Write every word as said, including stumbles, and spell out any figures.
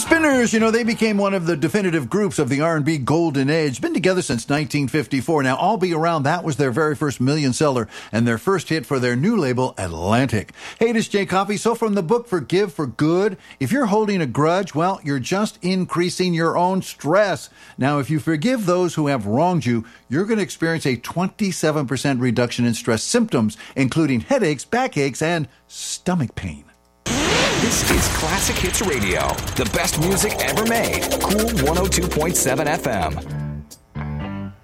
Spinners, you know, they became one of the definitive groups of the R and B golden age. Been together since nineteen fifty-four. Now, I'll Be Around, that was their very first million seller and their first hit for their new label, Atlantic. Hey, this is Jay Coffey. So from the book Forgive for Good, if you're holding a grudge, well, you're just increasing your own stress. Now, if you forgive those who have wronged you, you're going to experience a twenty-seven percent reduction in stress symptoms, including headaches, backaches, and stomach pain. This is Classic Hits Radio, the best music ever made. Cool one oh two point seven F M.